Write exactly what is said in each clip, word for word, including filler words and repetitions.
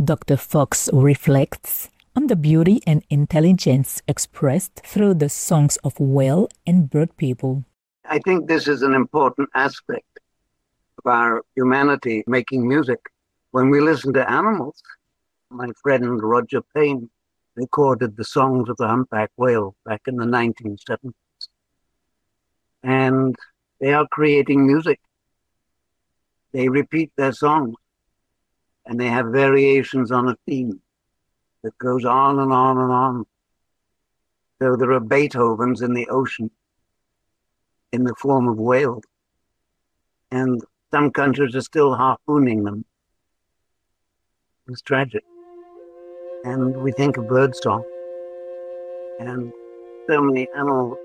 Doctor Fox reflects on the beauty and intelligence expressed through the songs of whale and bird people. I think this is an important aspect of our humanity making music. When we listen to animals, my friend Roger Payne recorded the songs of the humpback whale back in the nineteen seventies. And they are creating music. They repeat their songs, and they have variations on a theme that goes on and on and on. So there are Beethovens in the ocean in the form of whales. And some countries are still harpooning them. It's tragic. And we think of birdsong and so many animals.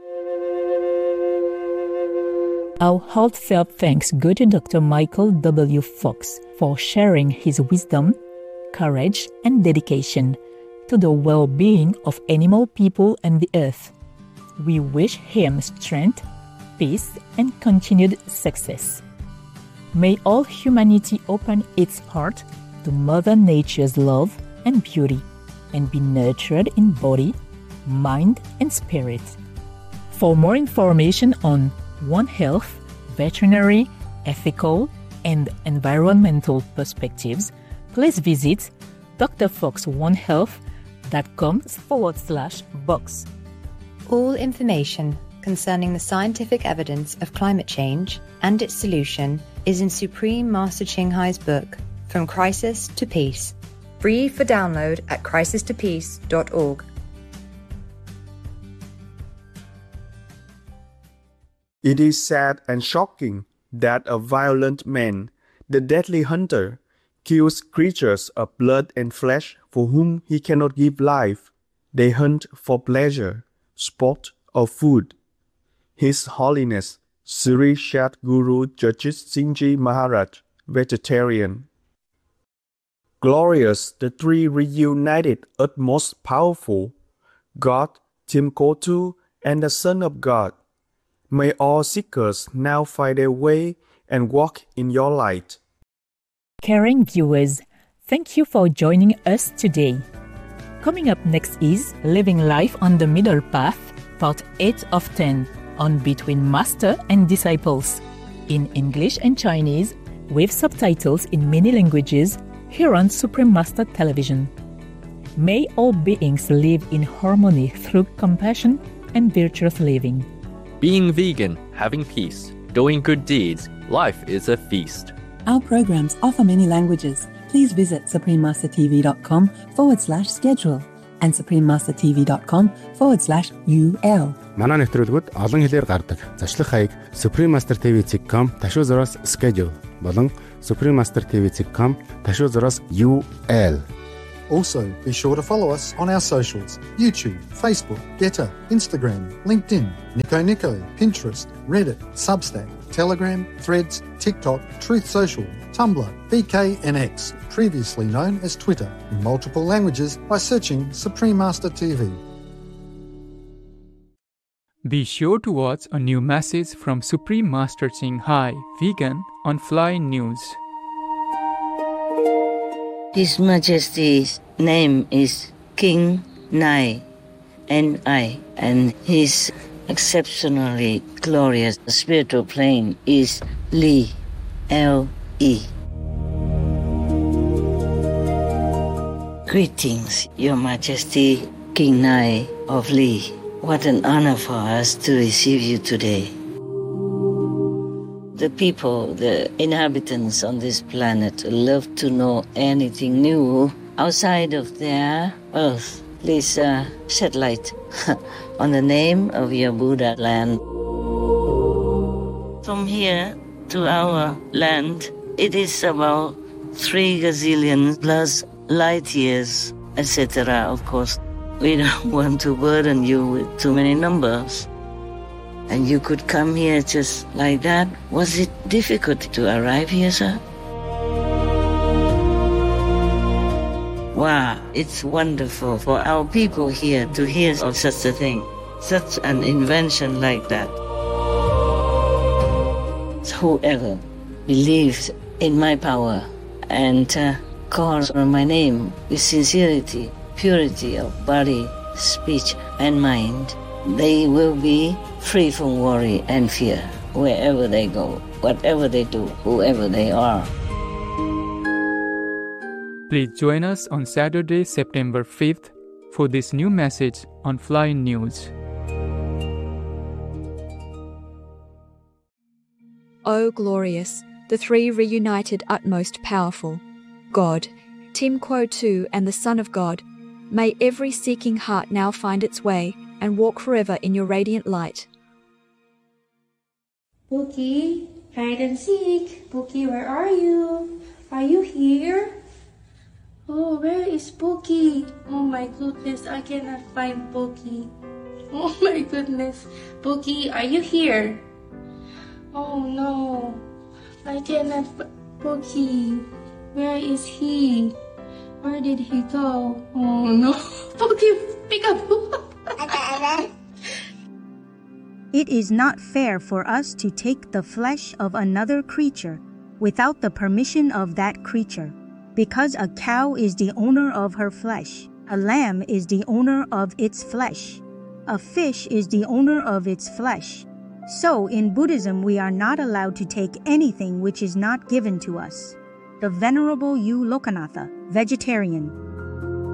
Our heartfelt thanks go to Doctor Michael W. Fox for sharing his wisdom, courage, and dedication to the well-being of animal people and the earth. We wish him strength, peace, and continued success. May all humanity open its heart to Mother Nature's love and beauty and be nurtured in body, mind, and spirit. For more information on One Health, veterinary, ethical, and environmental perspectives, please visit drfox1health.com forward slash box. All information concerning the scientific evidence of climate change and its solution is in Supreme Master Ching Hai's book, From Crisis to Peace, free for download at crisis to peace dot org. It is sad and shocking that a violent man, the deadly hunter, kills creatures of blood and flesh for whom he cannot give life. They hunt for pleasure, sport, or food. His Holiness Sri Sadguru Jagit Singh Ji Maharaj, vegetarian. Glorious, the three reunited utmost powerful, God, Timkotu, and the Son of God. May all seekers now find their way and walk in your light. Caring viewers, thank you for joining us today. Coming up next is Living Life on the Middle Path, Part eight of ten, on Between Master and Disciples, in English and Chinese, with subtitles in many languages, here on Supreme Master Television. May all beings live in harmony through compassion and virtuous living. Being vegan, having peace, doing good deeds, life is a feast. Our programs offer many languages. Please visit suprememastertv.com forward slash schedule and suprememastertv.com forward slash UL. Манай нэвтрүүлгүүд олон хэлээр гардаг. Зашлах хаяг suprememastertv.com ташуу зураас schedule болон suprememastertv.com ташуу зураас U L. Also, be sure to follow us on our socials: YouTube, Facebook, Getter, Instagram, LinkedIn, Nico Nico, Pinterest, Reddit, Substack, Telegram, Threads, TikTok, Truth Social, Tumblr, V K and X, previously known as Twitter, in multiple languages by searching Supreme Master T V. Be sure to watch a new message from Supreme Master Ching Hai, vegan, on Fly News. His Majesty's name is King Nai, N I, and his exceptionally glorious spiritual plane is Li, L E. Greetings, Your Majesty, King Nai of Li. What an honor for us to receive you today. The people, the inhabitants on this planet love to know anything new outside of their Earth. Please uh, shed light on the name of your Buddha land. From here to our land, it is about three gazillion plus light years, et cetera. Of course, we don't want to burden you with too many numbers. And you could come here just like that. Was it difficult to arrive here, sir? Wow, it's wonderful for our people here to hear of such a thing, such an invention like that. Whoever believes in my power and uh, call on my name with sincerity, purity of body, speech, and mind, they will be free from worry and fear wherever they go, whatever they do, whoever they are. Please join us on Saturday, September fifth for this new message on Flying News. O glorious, the three reunited utmost powerful, God, Tim Quo Tu and the Son of God, may every seeking heart now find its way and walk forever in your radiant light. Pookie, hide and seek. Pookie, where are you? Are you here? Oh, where is Pookie? Oh my goodness, I cannot find Pookie. Oh my goodness. Pookie, are you here? Oh no, I cannot find Pookie. Where is he? Where did he go? Oh no. Pookie, pick up. It is not fair for us to take the flesh of another creature without the permission of that creature, because a cow is the owner of her flesh, a lamb is the owner of its flesh, a fish is the owner of its flesh. So in Buddhism we are not allowed to take anything which is not given to us. The Venerable U. Lokanatha, vegetarian.